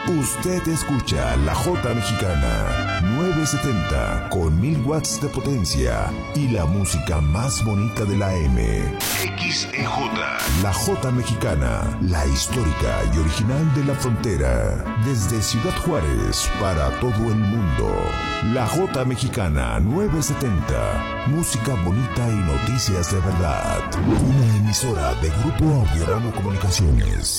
Usted escucha La Jota Mexicana 970 con 1000 watts de potencia y la música más bonita de la M. XEJ. La Jota Mexicana, la histórica y original de la frontera. Desde Ciudad Juárez para todo el mundo. La Jota Mexicana 970. Música bonita y noticias de verdad. Una emisora de Grupo Audiorama Comunicaciones.